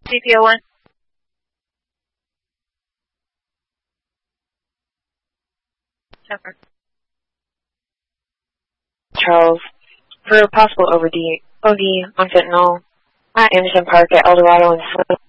CPO1. Charles, for a possible OD on fentanyl at Anderson Park at Eldorado and Slim.